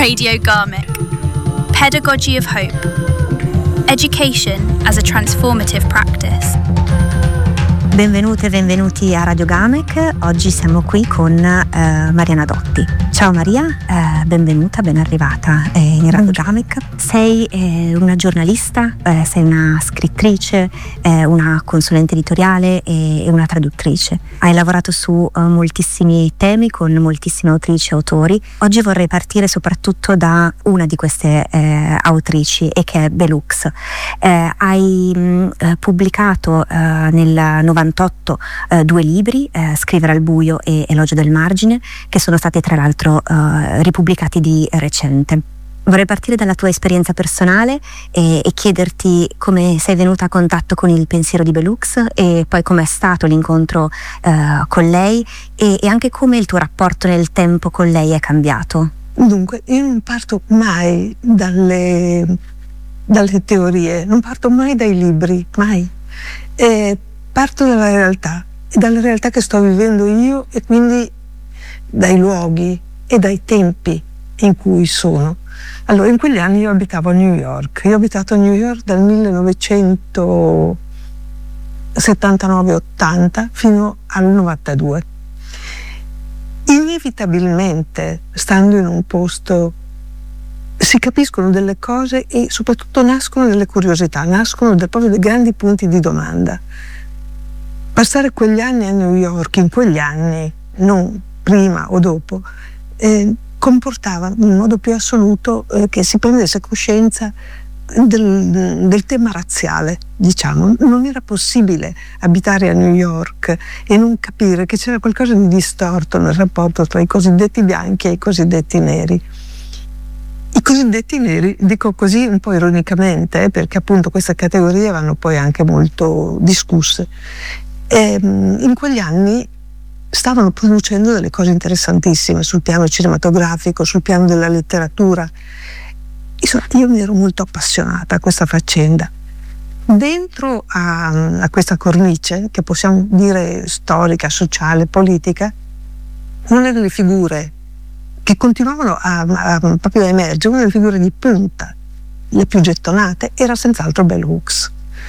Radio Garmick. Pedagogy of Hope. Education as a transformative practice. Benvenute e benvenuti a Radio Garmick. Oggi siamo qui con Mariana Dotti. Ciao Maria, benvenuta, ben arrivata in Radio Garmick. Sei una giornalista, sei una scrittrice, una consulente editoriale e una traduttrice. Hai lavorato su moltissimi temi con moltissime autrici e autori. Oggi vorrei partire soprattutto da una di queste autrici, e che è Bell Hooks. Hai pubblicato nel 98 due libri, Scrivere al buio e Elogio del margine, che sono stati tra l'altro ripubblicati di recente. Vorrei partire dalla tua esperienza personale e chiederti come sei venuta a contatto con il pensiero di Bell Hooks, e poi com'è stato l'incontro con lei e anche come il tuo rapporto nel tempo con lei è cambiato. Dunque, io non parto mai dalle teorie, non parto mai dai libri, mai. Parto dalla realtà che sto vivendo io, e quindi dai luoghi e dai tempi in cui sono. Allora, in quegli anni io abitavo a New York. Io ho abitato a New York dal 1979-80 fino al 92. Inevitabilmente, stando in un posto, si capiscono delle cose e soprattutto nascono delle curiosità, nascono proprio dei grandi punti di domanda. Passare quegli anni a New York, in quegli anni, non prima o dopo, comportava in modo più assoluto che si prendesse coscienza del tema razziale, diciamo. Non era possibile abitare a New York e non capire che c'era qualcosa di distorto nel rapporto tra i cosiddetti bianchi e i cosiddetti neri. I cosiddetti neri, dico così un po' ironicamente, perché appunto queste categorie vanno poi anche molto discusse. In quegli anni stavano producendo delle cose interessantissime sul piano cinematografico, sul piano della letteratura. Insomma, io mi ero molto appassionata a questa faccenda. Dentro a questa cornice, che possiamo dire storica, sociale, politica, una delle figure che continuavano proprio a emergere, una delle figure di punta, le più gettonate, era senz'altro Bell Hooks.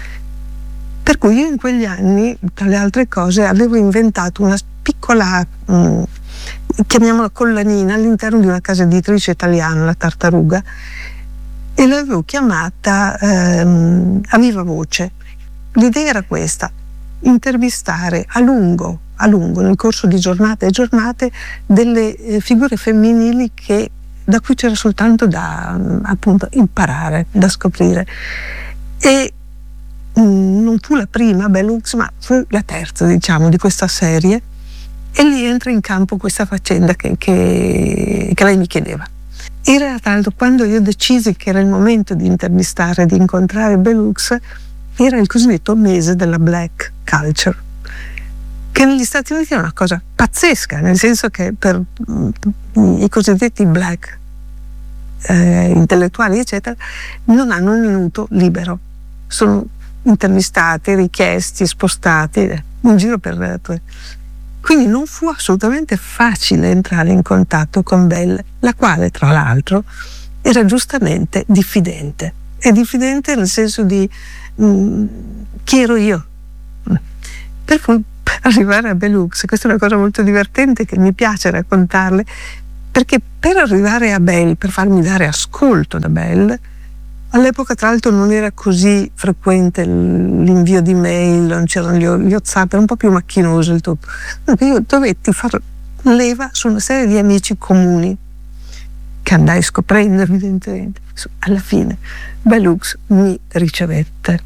Per cui io in quegli anni, tra le altre cose, avevo inventato una piccola, chiamiamola collanina, all'interno di una casa editrice italiana, la Tartaruga, e l'avevo chiamata A Viva Voce. L'idea era questa: intervistare a lungo, nel corso di giornate e giornate, delle figure femminili da cui c'era soltanto da appunto imparare, da scoprire. E non fu la prima Bell Hooks, ma fu la terza, diciamo, di questa serie, e lì entra in campo questa faccenda che lei mi chiedeva. Era tra l'altro, quando io decisi che era il momento di intervistare, di incontrare Bell Hooks, era il cosiddetto mese della black culture, che negli Stati Uniti è una cosa pazzesca, nel senso che per i cosiddetti black intellettuali eccetera non hanno un minuto libero, sono intervistati, richiesti, spostati in giro per quindi non fu assolutamente facile entrare in contatto con Bell, la quale tra l'altro era giustamente diffidente, e diffidente nel senso di chi ero io. Per cui, per arrivare a Bell Hooks, questa è una cosa molto divertente che mi piace raccontarle, perché per arrivare a Bell, per farmi dare ascolto da Bell, all'epoca tra l'altro non era così frequente l'invio di mail, non c'erano gli WhatsApp, era un po' più macchinoso il tutto. Io dovetti far leva su una serie di amici comuni che andai scoprendo evidentemente. Alla fine Bell Hooks mi ricevette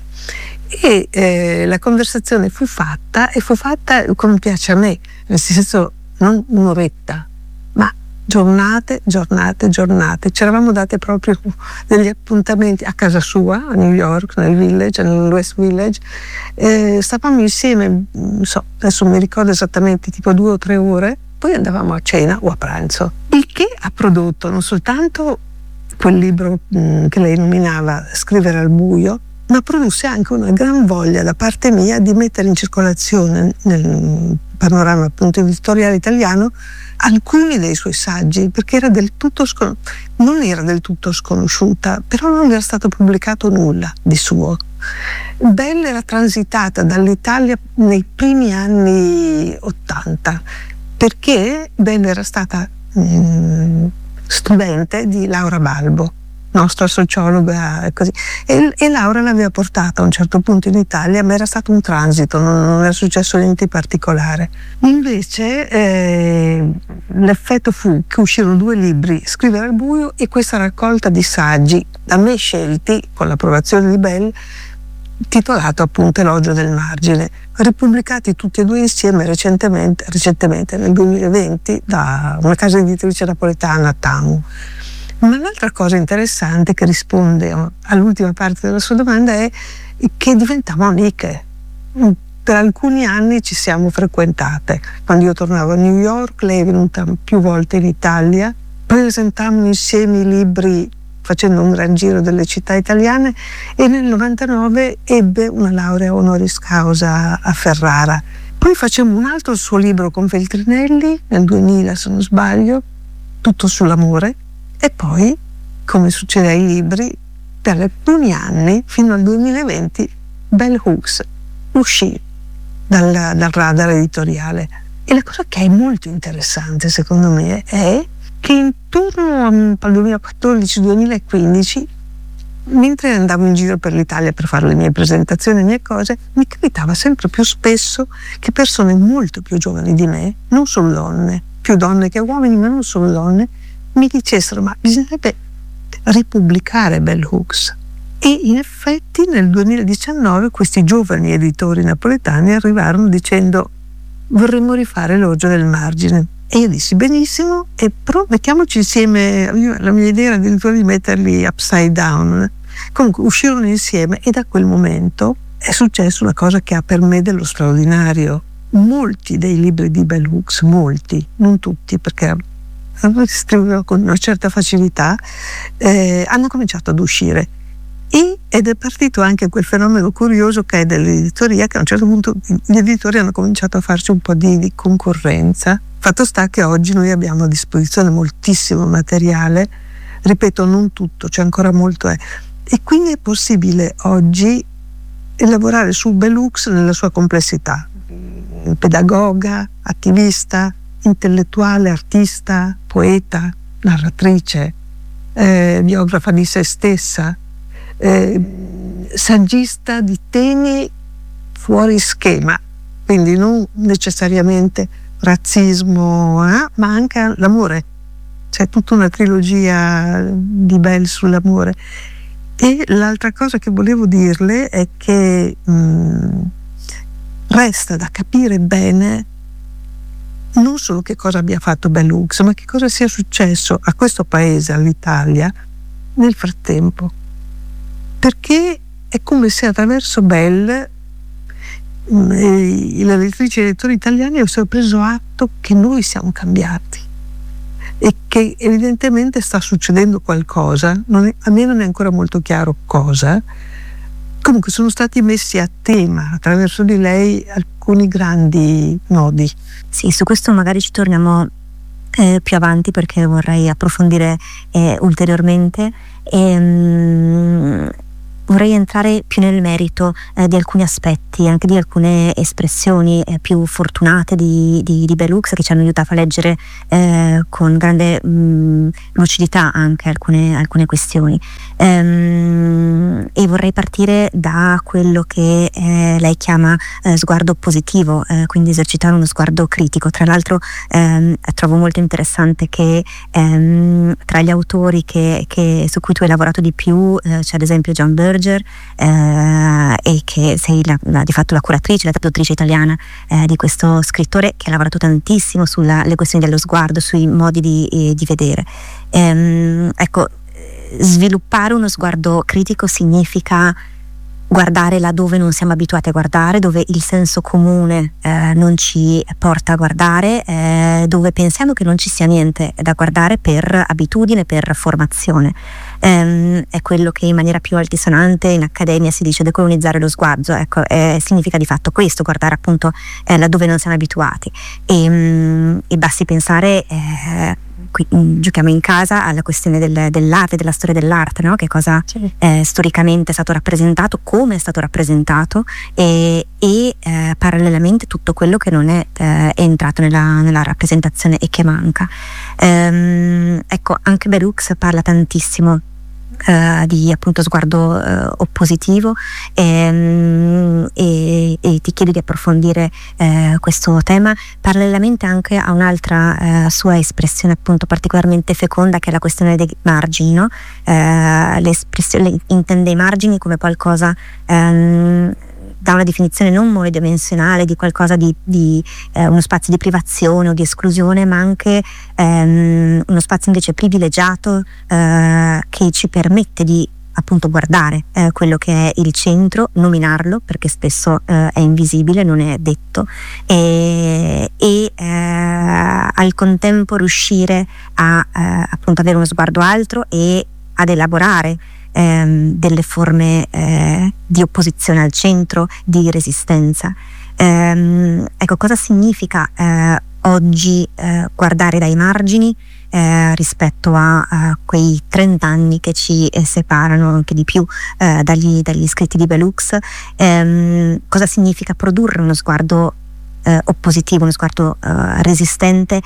e la conversazione fu fatta come piace a me, nel senso non un'oretta, ma giornate. Ci eravamo date proprio degli appuntamenti a casa sua, a New York, nel West Village. Stavamo insieme, adesso mi ricordo esattamente, tipo 2 o 3 ore, poi andavamo a cena o a pranzo. Il che ha prodotto non soltanto quel libro che lei nominava Scrivere al buio, ma produsse anche una gran voglia da parte mia di mettere in circolazione nel panorama appunto editoriale italiano alcuni dei suoi saggi, perché era non era del tutto sconosciuta, però non era stato pubblicato nulla di suo. Belle era transitata dall'Italia nei primi anni '80, perché Belle era stata studente di Laura Balbo, nostra sociologa e così, e Laura l'aveva portata a un certo punto in Italia, ma era stato un transito, non era successo niente di particolare. Invece l'effetto fu che uscirono 2 libri, Scrivere al buio e questa raccolta di saggi da me scelti con l'approvazione di Bell, titolato appunto Elogio del margine, ripubblicati tutti e 2 insieme recentemente nel 2020 da una casa editrice napoletana, Tamu. Ma l'altra cosa interessante che risponde all'ultima parte della sua domanda è che diventiamo amiche. Per alcuni anni ci siamo frequentate. Quando io tornavo a New York, lei è venuta più volte in Italia, presentammo insieme i libri facendo un gran giro delle città italiane e nel 99 ebbe una laurea honoris causa a Ferrara. Poi facemmo un altro suo libro con Feltrinelli, nel 2000 se non sbaglio, tutto sull'amore. E poi, come succede ai libri, per alcuni anni, fino al 2020, Bell Hooks uscì dal radar editoriale. E la cosa che è molto interessante, secondo me, è che intorno al 2014-2015, mentre andavo in giro per l'Italia per fare le mie presentazioni e le mie cose, mi capitava sempre più spesso che persone molto più giovani di me, non solo donne, più donne che uomini, ma non solo donne, mi dicessero ma bisognerebbe ripubblicare Bell Hooks. E in effetti nel 2019 questi giovani editori napoletani arrivarono dicendo vorremmo rifare Elogio del margine, e io dissi benissimo, e però mettiamoci insieme. La mia idea era addirittura di metterli upside down. Comunque uscirono insieme e da quel momento è successa una cosa che ha per me dello straordinario. Molti dei libri di Bell Hooks, molti, non tutti perché scrivono con una certa facilità, hanno cominciato ad uscire ed è partito anche quel fenomeno curioso che è dell'editoria, che a un certo punto gli editori hanno cominciato a farci un po' di concorrenza. Fatto sta che oggi noi abbiamo a disposizione moltissimo materiale, ripeto non tutto, c'è ancora molto e quindi è possibile oggi lavorare su Bell Hooks nella sua complessità, pedagoga, attivista, intellettuale, artista, poeta, narratrice, biografa di se stessa, saggista di temi fuori schema, quindi non necessariamente razzismo, ma anche l'amore. C'è tutta una trilogia di Bell sull'amore. E l'altra cosa che volevo dirle è che resta da capire bene non solo che cosa abbia fatto Bell Hooks, ma che cosa sia successo a questo paese, all'Italia, nel frattempo. Perché è come se attraverso Bell le lettrici e i lettori italiani avessero preso atto che noi siamo cambiati e che evidentemente sta succedendo qualcosa, a me non è ancora molto chiaro cosa. Comunque sono stati messi a tema attraverso di lei alcuni grandi nodi. Sì, su questo magari ci torniamo più avanti perché vorrei approfondire ulteriormente vorrei entrare più nel merito di alcuni aspetti, anche di alcune espressioni più fortunate di Bell Hooks che ci hanno aiutato a leggere con grande lucidità anche alcune questioni. E vorrei partire da quello che lei chiama sguardo positivo, quindi esercitare uno sguardo critico. Tra l'altro trovo molto interessante che tra gli autori su cui tu hai lavorato di più c'è ad esempio John Berger, e che sei di fatto la curatrice, la traduttrice italiana di questo scrittore che ha lavorato tantissimo sulle questioni dello sguardo, sui modi di vedere. Ecco, sviluppare uno sguardo critico significa guardare laddove non siamo abituati a guardare, dove il senso comune non ci porta a guardare, dove pensiamo che non ci sia niente da guardare per abitudine, per formazione. è quello che in maniera più altisonante in accademia si dice decolonizzare lo sguardo. Ecco, significa di fatto questo, guardare appunto laddove non siamo abituati, e basti pensare qui, giochiamo in casa alla questione dell'arte, della storia dell'arte, no? Che cosa storicamente è stato rappresentato, come è stato rappresentato, e parallelamente tutto quello che non è entrato nella rappresentazione e che manca. Ecco, anche Bell Hooks parla tantissimo di appunto sguardo oppositivo, e ti chiedo di approfondire questo tema parallelamente anche a un'altra sua espressione appunto particolarmente feconda, che è la questione dei margini, no? L'espressione intende i margini come qualcosa da una definizione non monodimensionale di qualcosa di uno spazio di privazione o di esclusione, ma anche uno spazio invece privilegiato che ci permette di appunto guardare quello che è il centro, nominarlo perché spesso è invisibile, non è detto, e al contempo riuscire a appunto avere uno sguardo altro e ad elaborare delle forme di opposizione al centro, di resistenza. Ecco, cosa significa oggi guardare dai margini rispetto a quei 30 anni che ci separano, anche di più, dagli scritti di Bell Hooks? Cosa significa produrre uno sguardo oppositivo, uno sguardo resistente,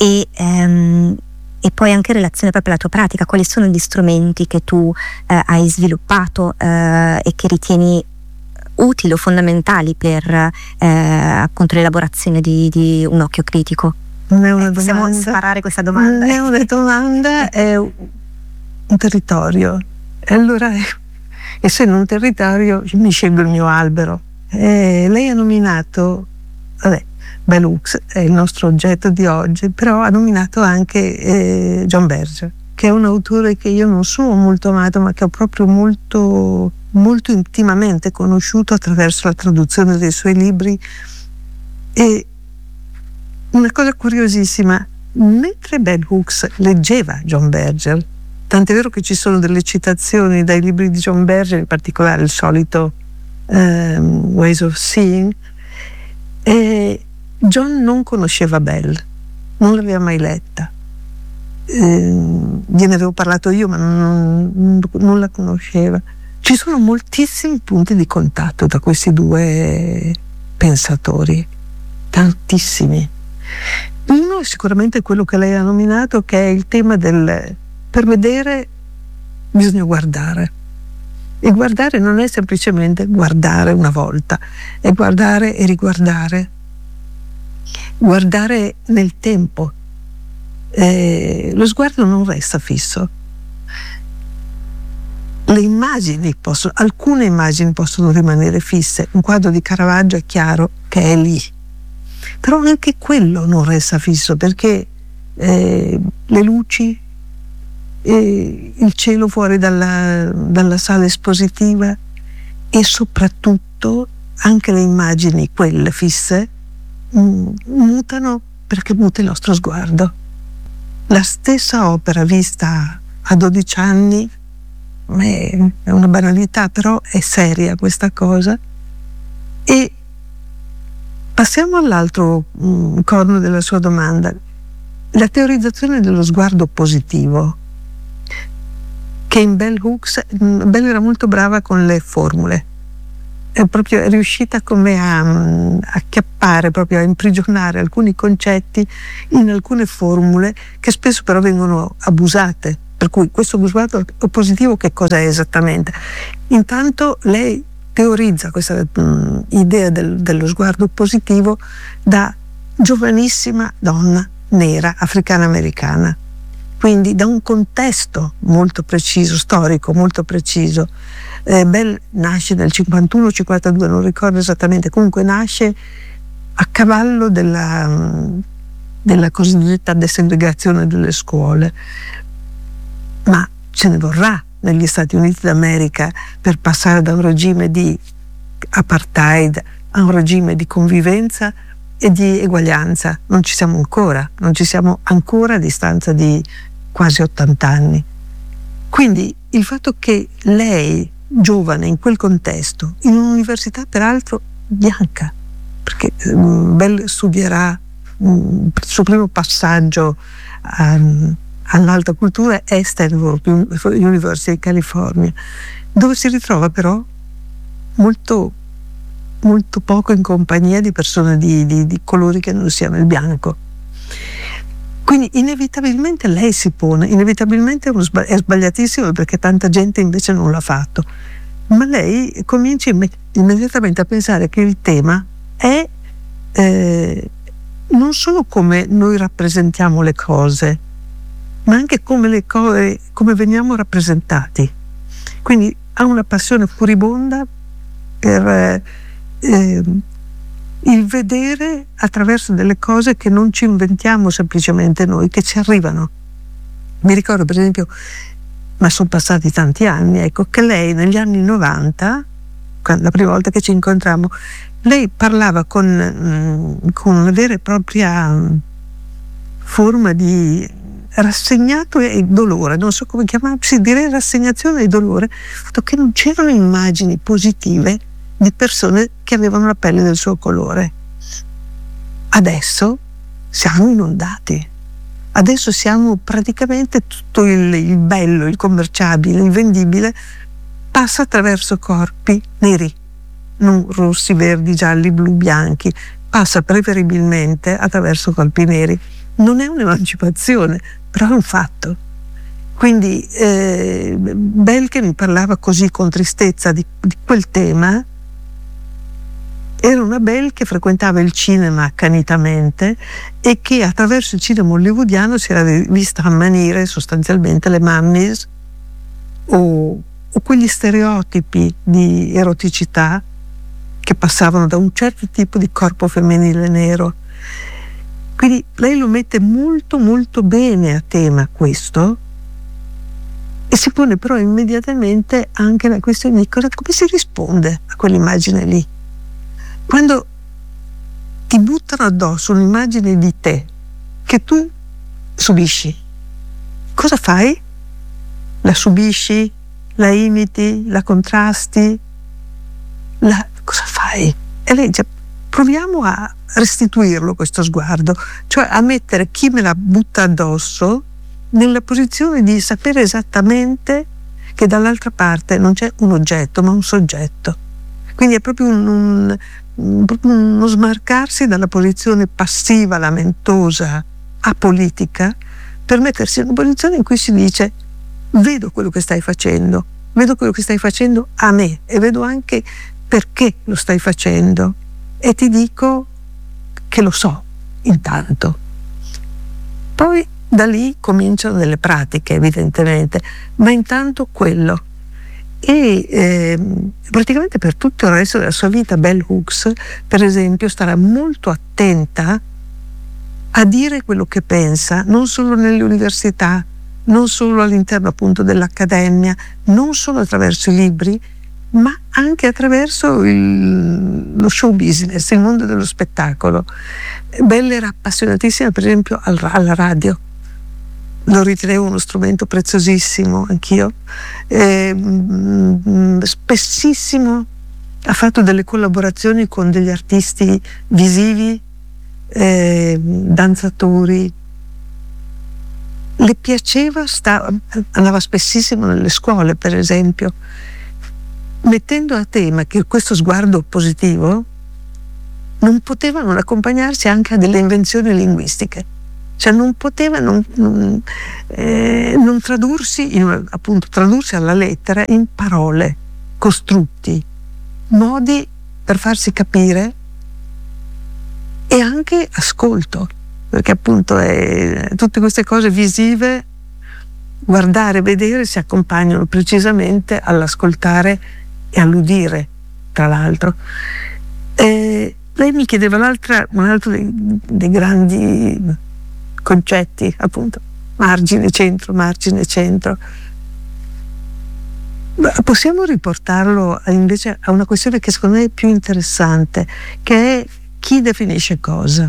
e poi anche in relazione proprio alla tua pratica, quali sono gli strumenti che tu hai sviluppato e che ritieni utili o fondamentali per appunto l'elaborazione di un occhio critico? Non è una domanda. Possiamo sparare questa domanda? Non è una domanda, è un territorio. E allora, essendo un territorio, mi scelgo il mio albero. Lei ha nominato, Bell Hooks è il nostro oggetto di oggi, però ha nominato anche John Berger, che è un autore che io non sono molto amato, ma che ho proprio molto, molto intimamente conosciuto attraverso la traduzione dei suoi libri. E una cosa curiosissima, mentre Bell Hooks leggeva John Berger, tant'è vero che ci sono delle citazioni dai libri di John Berger, in particolare il solito Ways of Seeing, John non conosceva Bell, non l'aveva mai letta, gliene avevo parlato io, ma non la conosceva. Ci sono moltissimi punti di contatto tra questi due pensatori, tantissimi. Uno è sicuramente quello che lei ha nominato, che è il tema per vedere bisogna guardare, e guardare non è semplicemente guardare una volta, è guardare e riguardare, guardare nel tempo. Lo sguardo non resta fisso. Alcune immagini possono rimanere fisse. Un quadro di Caravaggio è chiaro che è lì, però anche quello non resta fisso, perché le luci, il cielo fuori dalla sala espositiva, e soprattutto anche le immagini, quelle fisse, mutano perché muta il nostro sguardo. La stessa opera vista a 12 anni è una banalità, però è seria questa cosa. E passiamo all'altro corno della sua domanda, la dello sguardo positivo, che in Bell Hooks, Bell era molto brava con le formule, è proprio riuscita come a acchiappare, proprio a imprigionare alcuni concetti in alcune formule che spesso però vengono abusate. Per cui questo sguardo positivo che cosa è esattamente? Intanto lei teorizza questa idea dello sguardo positivo da giovanissima donna nera africana-americana, quindi da un contesto molto preciso, storico molto preciso. Bell nasce nel 51-52, non ricordo esattamente, comunque nasce a cavallo della cosiddetta desegregazione delle scuole, ma ce ne vorrà negli Stati Uniti d'America per passare da un regime di apartheid a un regime di convivenza e di eguaglianza. Non ci siamo ancora a distanza di quasi 80 anni. Quindi il fatto che lei, giovane in quel contesto, in un'università peraltro bianca, perché Bell studierà il suo primo passaggio all'alta cultura è Stanford University di California, dove si ritrova però molto, molto poco in compagnia di persone di colori che non siano il bianco. Quindi inevitabilmente lei si pone, inevitabilmente è sbagliatissimo perché tanta gente invece non l'ha fatto, ma lei comincia immediatamente a pensare che il tema è non solo come noi rappresentiamo le cose, ma anche come come veniamo rappresentati. Quindi ha una passione furibonda per il vedere attraverso delle cose che non ci inventiamo semplicemente noi, che ci arrivano. Mi ricordo per esempio, ma sono passati tanti anni, ecco, che lei negli anni 90, la prima volta che ci incontrammo, lei parlava con una vera e propria forma di rassegnato e dolore, non so come chiamarsi, direi rassegnazione e dolore, che non c'erano immagini positive di persone che avevano la pelle del suo colore. Adesso siamo inondati, adesso siamo praticamente tutto il bello, il commerciabile, il vendibile passa attraverso corpi neri, non rossi, verdi, gialli, blu, bianchi, passa preferibilmente attraverso corpi neri. Non è un'emancipazione, però è un fatto. Quindi Bell, che mi parlava così con tristezza di quel tema, era una Bell che frequentava il cinema accanitamente e che attraverso il cinema hollywoodiano si era vista ammanire sostanzialmente le mummies o quegli stereotipi di eroticità che passavano da un certo tipo di corpo femminile nero. Quindi lei lo mette molto molto bene a tema questo, e si pone però immediatamente anche la questione di come si risponde a quell'immagine lì. Quando ti buttano addosso un'immagine di te che tu subisci, cosa fai? La subisci? La imiti? La contrasti? Cosa fai? E lei dice: proviamo a restituirlo questo sguardo, cioè a mettere chi me la butta addosso nella posizione di sapere esattamente che dall'altra parte non c'è un oggetto ma un soggetto. Quindi è proprio uno smarcarsi dalla posizione passiva, lamentosa, apolitica, per mettersi in una posizione in cui si dice: vedo quello che stai facendo a me e vedo anche perché lo stai facendo e ti dico che lo so intanto. Poi da lì cominciano delle pratiche, evidentemente, ma intanto quello. E praticamente per tutto il resto della sua vita Bell Hooks, per esempio, starà molto attenta a dire quello che pensa, non solo nelle università, non solo all'interno appunto dell'accademia, non solo attraverso i libri, ma anche attraverso lo show business, il mondo dello spettacolo. Bell era appassionatissima per esempio alla radio, lo ritenevo uno strumento preziosissimo anch'io. Spessissimo ha fatto delle collaborazioni con degli artisti visivi, danzatori. Le piaceva, andava spessissimo nelle scuole per esempio, mettendo a tema che questo sguardo positivo non poteva non accompagnarsi anche a delle invenzioni linguistiche, cioè non poteva non tradursi, appunto tradursi alla lettera in parole, costrutti, modi per farsi capire e anche ascolto, perché appunto tutte queste cose visive, guardare, vedere, si accompagnano precisamente all'ascoltare e all'udire, tra l'altro. Lei mi chiedeva un altro dei grandi concetti, appunto, margine, centro. Possiamo riportarlo invece a una questione che secondo me è più interessante, che è chi definisce cosa.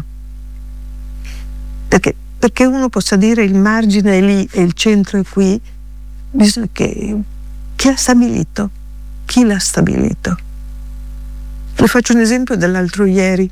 Perché uno possa dire il margine è lì e il centro è qui, bisogna che Chi l'ha stabilito? Chi l'ha stabilito? Le faccio un esempio dell'altro ieri.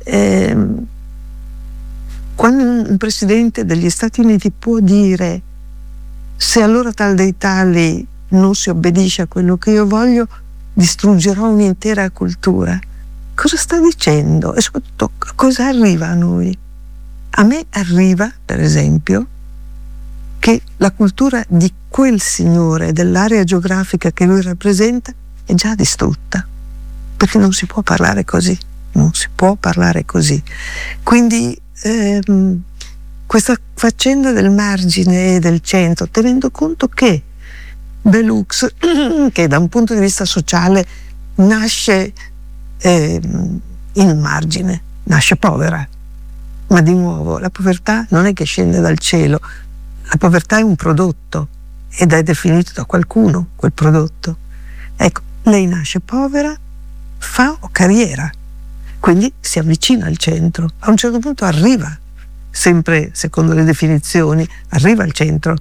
Quando un presidente degli Stati Uniti può dire: se allora tal dei tali non si obbedisce a quello che io voglio, distruggerò un'intera cultura. Cosa sta dicendo? E soprattutto cosa arriva a noi? A me arriva, per esempio, che la cultura di quel signore, dell'area geografica che lui rappresenta, è già distrutta, perché non si può parlare così, non si può parlare così. Quindi questa faccenda del margine e del centro, tenendo conto che Belux, che da un punto di vista sociale nasce in margine, nasce povera, ma di nuovo la povertà non è che scende dal cielo, la povertà è un prodotto ed è definito da qualcuno quel prodotto. Ecco, lei nasce povera, fa carriera, quindi si avvicina al centro, a un certo punto arriva, sempre secondo le definizioni, arriva al centro,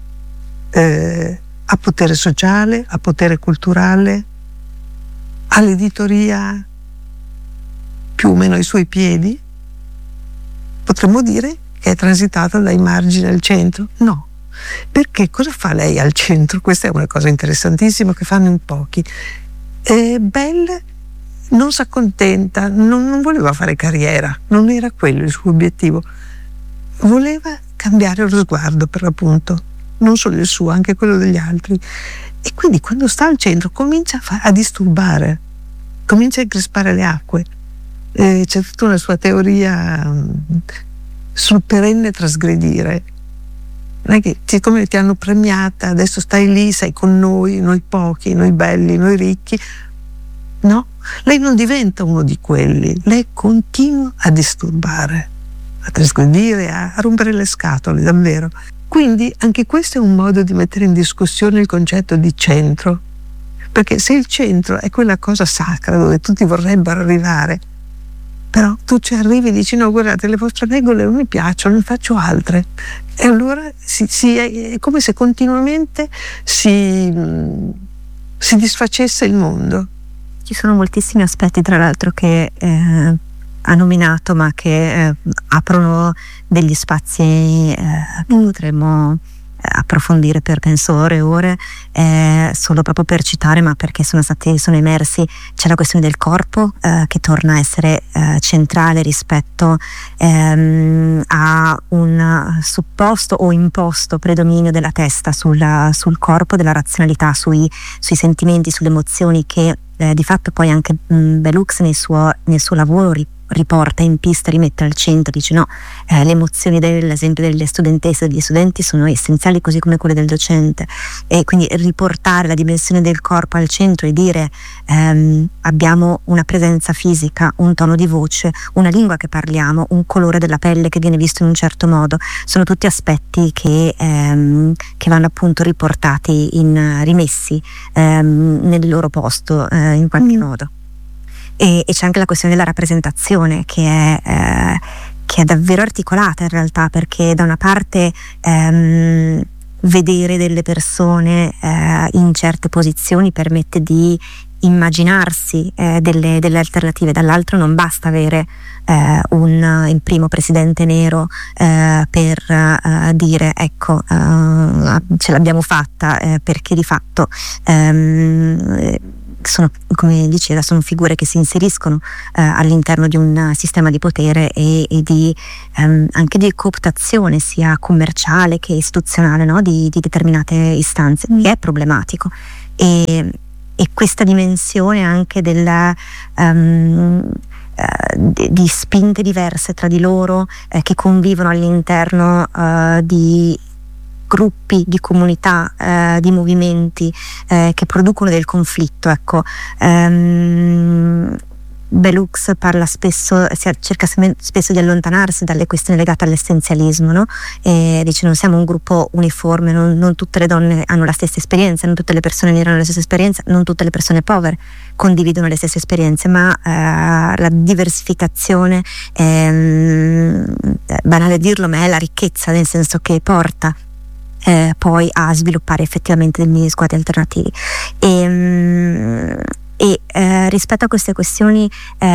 a potere sociale, a potere culturale, all'editoria più o meno ai suoi piedi. Potremmo dire che è transitata dai margini al centro? No. Perché cosa fa lei al centro? Questa è una cosa interessantissima che fanno in pochi. Belle non si accontenta, non voleva fare carriera, non era quello il suo obiettivo. Voleva cambiare lo sguardo, per l'appunto, non solo il suo, anche quello degli altri. E quindi quando sta al centro comincia a disturbare, comincia a increspare le acque. C'è tutta una sua teoria sul perenne trasgredire. Non è che siccome ti hanno premiata, adesso stai lì, sei con noi pochi, noi belli, noi ricchi. No, lei non diventa uno di quelli, lei continua a disturbare, a trasgredire, a rompere le scatole, davvero. Quindi anche questo è un modo di mettere in discussione il concetto di centro, perché se il centro è quella cosa sacra dove tutti vorrebbero arrivare, però tu ci arrivi e dici: no, guardate, le vostre regole non mi piacciono, ne faccio altre. E allora è come se continuamente si disfacesse il mondo. Ci sono moltissimi aspetti, tra l'altro, che ha nominato, ma che aprono degli spazi che potremmo approfondire per penso ore e ore, solo proprio per citare, ma perché sono emersi. C'è la questione del corpo che torna a essere centrale rispetto a un supposto o imposto predominio della testa sul corpo, della razionalità, sui sentimenti, sulle emozioni, che di fatto poi anche Belux nel suo lavoro riporta in pista, rimette al centro, dice no, le emozioni dell'esempio delle studentesse e degli studenti sono essenziali così come quelle del docente, e quindi riportare la dimensione del corpo al centro e dire abbiamo una presenza fisica, un tono di voce, una lingua che parliamo, un colore della pelle che viene visto in un certo modo, sono tutti aspetti che vanno appunto riportati, rimessi nel loro posto in qualche modo. E c'è anche la questione della rappresentazione che è davvero articolata in realtà, perché da una parte vedere delle persone in certe posizioni permette di immaginarsi delle alternative, dall'altro non basta avere il primo presidente nero per dire ecco ce l'abbiamo fatta, perché di fatto sono, come diceva, sono figure che si inseriscono all'interno di un sistema di potere e di anche di cooptazione sia commerciale che istituzionale, no? di determinate istanze, che è problematico, e questa dimensione anche della di spinte diverse tra di loro che convivono all'interno di gruppi, di comunità, di movimenti che producono del conflitto. Ecco, Belux parla spesso, cerca spesso di allontanarsi dalle questioni legate all'essenzialismo, no? E dice non siamo un gruppo uniforme, non tutte le donne hanno la stessa esperienza, non tutte le persone nere hanno la stessa esperienza, non tutte le persone povere condividono le stesse esperienze, ma la diversificazione, banale dirlo, ma è la ricchezza, nel senso che porta poi a sviluppare effettivamente degli sguardi alternativi. Rispetto a queste questioni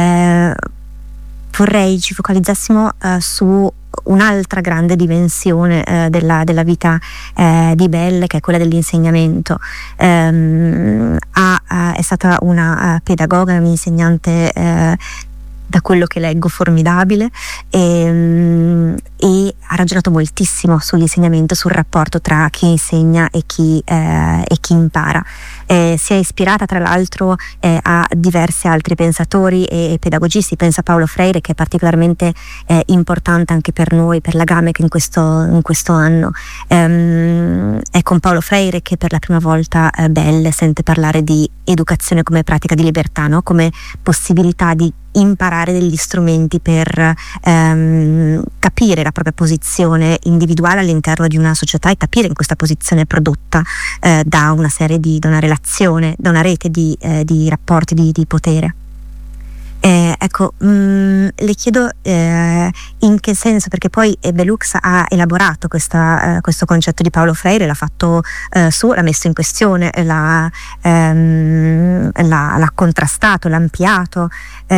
vorrei ci focalizzassimo su un'altra grande dimensione della vita di Belle, che è quella dell'insegnamento. È stata una pedagoga, un'insegnante da quello che leggo formidabile, e ha ragionato moltissimo sull'insegnamento, sul rapporto tra chi insegna e chi impara. Si è ispirata tra l'altro a diversi altri pensatori e pedagogisti. Pensa a Paulo Freire, che è particolarmente importante anche per noi, per la GAMEC in questo anno. È con Paulo Freire che per la prima volta Belle sente parlare di educazione come pratica di libertà, no? Come possibilità di imparare degli strumenti per capire la propria posizione individuale all'interno di una società e capire in questa posizione prodotta da una relazione, da una rete di rapporti di potere. Ecco, le chiedo in che senso, perché poi Bellux ha elaborato questo concetto di Paulo Freire, l'ha fatto suo, l'ha messo in questione, l'ha contrastato, l'ha ampliato, e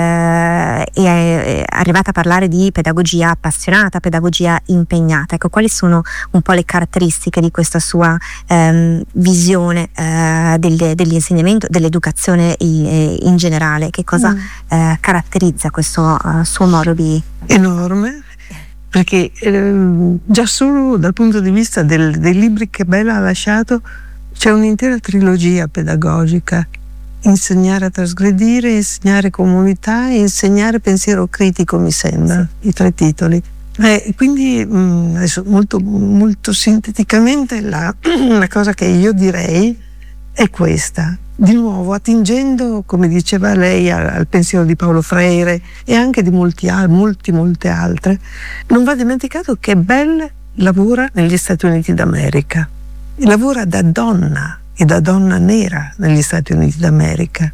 è arrivata a parlare di pedagogia appassionata, pedagogia impegnata. Ecco, quali sono un po' le caratteristiche di questa sua visione dell'insegnamento, dell'educazione in generale? Che cosa caratterizza questo suo modo di... Enorme, perché già solo dal punto di vista dei libri che Bella ha lasciato c'è un'intera trilogia pedagogica: insegnare a trasgredire, insegnare comunità e insegnare pensiero critico, mi sembra, sì. I 3 titoli. Quindi adesso molto, molto sinteticamente la cosa che io direi è questa. Di nuovo, attingendo, come diceva lei, al pensiero di Paulo Freire e anche di molte altre, non va dimenticato che Belle lavora negli Stati Uniti d'America, e lavora da donna e da donna nera negli Stati Uniti d'America,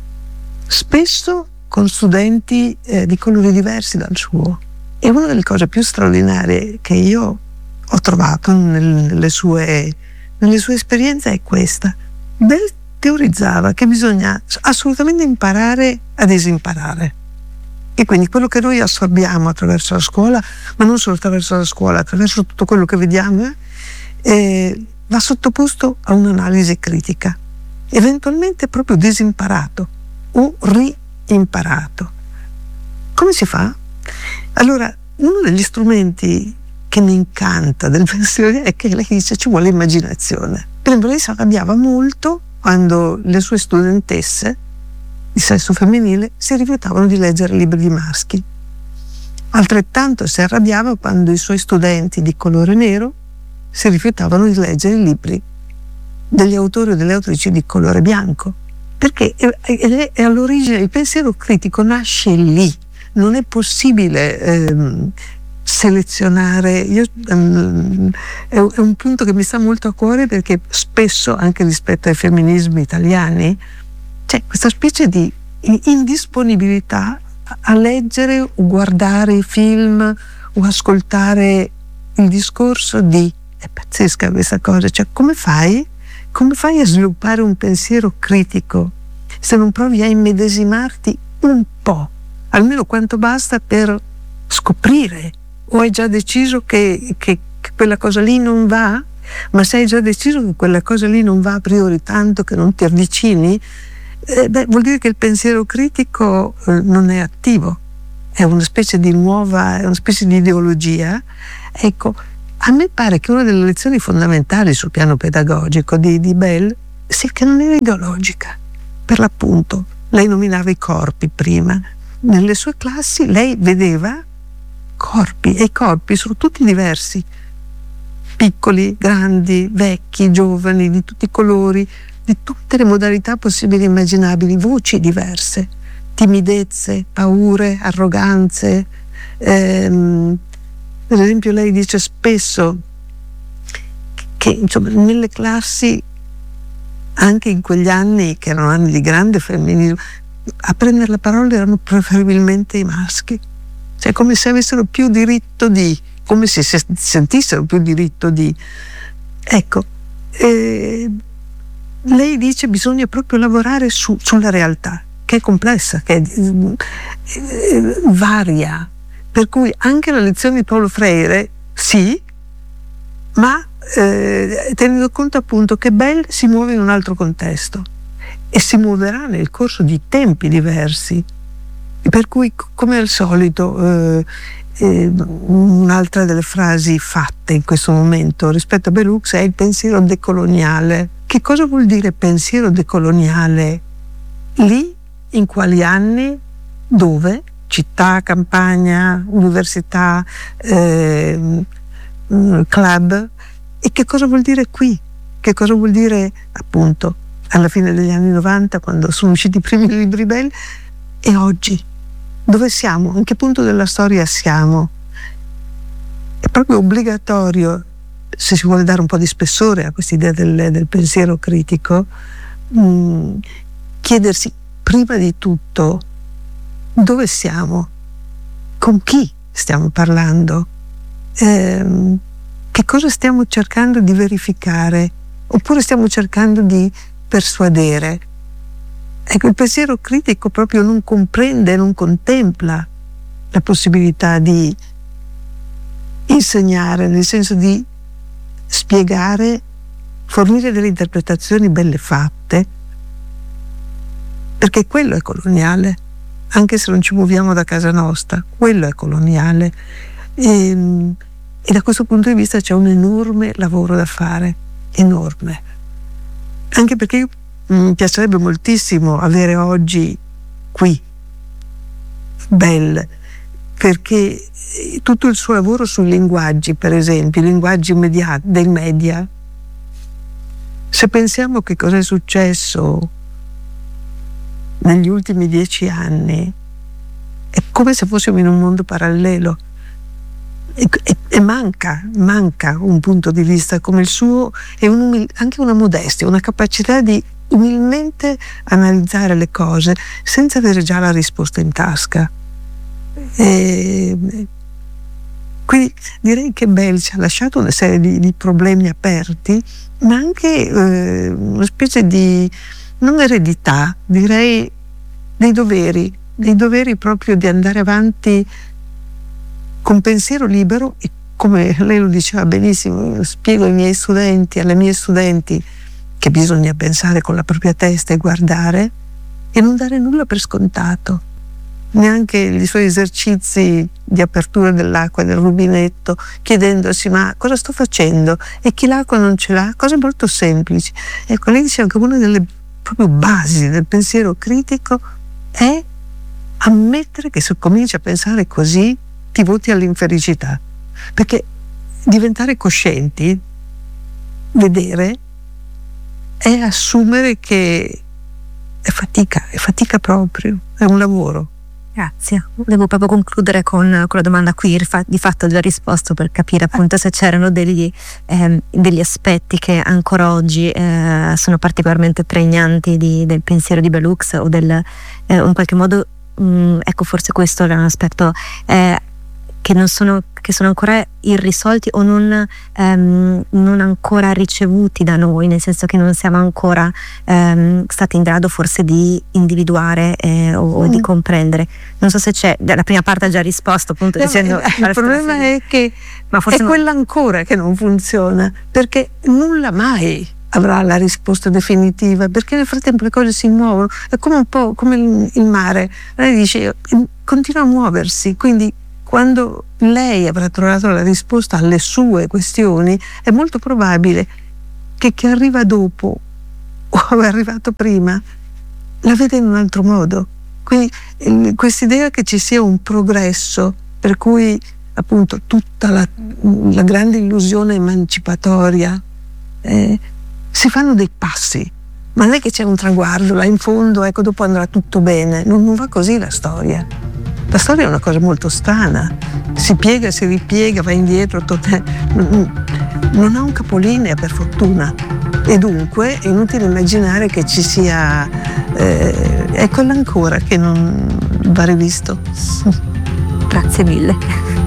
spesso con studenti di colori diversi dal suo. E una delle cose più straordinarie che io ho trovato nelle sue esperienze è questa. Belle teorizzava che bisogna assolutamente imparare a disimparare, e quindi quello che noi assorbiamo attraverso la scuola, ma non solo attraverso la scuola, attraverso tutto quello che vediamo, va sottoposto a un'analisi critica, eventualmente proprio disimparato o rimparato. Come si fa? Allora, uno degli strumenti che mi incanta del pensiero è che lei dice ci vuole immaginazione. Per esempio, lei si arrabbiava molto quando le sue studentesse di sesso femminile si rifiutavano di leggere libri di maschi. Altrettanto si arrabbiava quando i suoi studenti di colore nero si rifiutavano di leggere i libri degli autori o delle autrici di colore bianco, perché è all'origine, il pensiero critico nasce lì. Non è possibile selezionare. È un punto che mi sta molto a cuore, perché spesso, anche rispetto ai femminismi italiani, c'è questa specie di indisponibilità a leggere o guardare film o ascoltare il discorso di... È pazzesca questa cosa, cioè come fai a sviluppare un pensiero critico se non provi a immedesimarti un po', almeno quanto basta per scoprire? O hai già deciso che quella cosa lì non va? Ma se hai già deciso che quella cosa lì non va a priori, tanto che non ti avvicini, vuol dire che il pensiero critico non è attivo, è una specie di ideologia. Ecco, a me pare che una delle lezioni fondamentali sul piano pedagogico di Belle sia che non era ideologica. Per l'appunto, lei nominava i corpi prima. Nelle sue classi lei vedeva corpi, e i corpi sono tutti diversi, piccoli, grandi, vecchi, giovani, di tutti i colori, di tutte le modalità possibili e immaginabili, voci diverse, timidezze, paure, arroganze. Per esempio, lei dice spesso che insomma, nelle classi, anche in quegli anni che erano anni di grande femminismo, a prendere la parola erano preferibilmente i maschi, cioè come se avessero più diritto di, come se sentissero più diritto di. Ecco, lei dice bisogna proprio lavorare sulla realtà, che è complessa, che è varia, per cui anche la lezione di Paulo Freire sì, ma tenendo conto appunto che Bell si muove in un altro contesto e si muoverà nel corso di tempi diversi, per cui come al solito un'altra delle frasi fatte in questo momento rispetto a Bellux è il pensiero decoloniale. Che cosa vuol dire pensiero decoloniale? Lì, in quali anni, dove? Città, campagna, università, club? E che cosa vuol dire qui? Che cosa vuol dire appunto alla fine degli anni 90, quando sono usciti i primi libri Bell, e oggi? Dove siamo? In che punto della storia siamo? È proprio obbligatorio, se si vuole dare un po' di spessore a quest'idea del pensiero critico, chiedersi prima di tutto dove siamo, con chi stiamo parlando, che cosa stiamo cercando di verificare, oppure stiamo cercando di persuadere. Ecco, il pensiero critico proprio non comprende, non contempla la possibilità di insegnare, nel senso di spiegare, fornire delle interpretazioni belle fatte, perché quello è coloniale, anche se non ci muoviamo da casa nostra, quello è coloniale. E da questo punto di vista c'è un enorme lavoro da fare, enorme. Anche perché mi piacerebbe moltissimo avere oggi qui Bell, perché tutto il suo lavoro sui linguaggi, per esempio, i linguaggi dei media, se pensiamo che cosa è successo negli ultimi 10 anni, è come se fossimo in un mondo parallelo e manca un punto di vista come il suo e anche una modestia, una capacità di umilmente analizzare le cose senza avere già la risposta in tasca. Quindi direi che Bell ci ha lasciato una serie di problemi aperti, ma anche una specie di, non eredità, direi dei doveri proprio di andare avanti con pensiero libero e, come lei lo diceva benissimo, spiego ai miei studenti, alle mie studenti, che bisogna pensare con la propria testa e guardare e non dare nulla per scontato, neanche i suoi esercizi di apertura dell'acqua del rubinetto, chiedendosi ma cosa sto facendo e chi l'acqua non ce l'ha, cose molto semplici. Ecco, lei diceva che una delle proprio basi del pensiero critico è ammettere che se cominci a pensare così ti voti all'infelicità, perché diventare coscienti, vedere, è assumere che è fatica proprio, è un lavoro. Grazie. Devo proprio concludere con la domanda a cui di fatto ho già risposto, per capire appunto se c'erano degli aspetti che ancora oggi sono particolarmente pregnanti del pensiero di Bellux o in qualche modo ecco, forse questo è un aspetto che sono ancora irrisolti o non ancora ricevuti da noi, nel senso che non siamo ancora stati in grado forse di individuare o di comprendere. Non so se c'è, la prima parte ha già risposto appunto dicendo il problema è che è quella ancora che non funziona, perché nulla mai avrà la risposta definitiva, perché nel frattempo le cose si muovono, è come un po' come il mare. Lei dice continua a muoversi, quindi quando lei avrà trovato la risposta alle sue questioni, è molto probabile che chi arriva dopo o è arrivato prima la vede in un altro modo. Quindi quest'idea che ci sia un progresso, per cui appunto tutta la grande illusione emancipatoria, si fanno dei passi, ma non è che c'è un traguardo là in fondo, ecco, dopo andrà tutto bene. Non va così la storia. La storia è una cosa molto strana, si piega, si ripiega, va indietro, non ha un capolinea, per fortuna, e dunque è inutile immaginare che ci sia è quello ancora che non va rivisto. Grazie mille.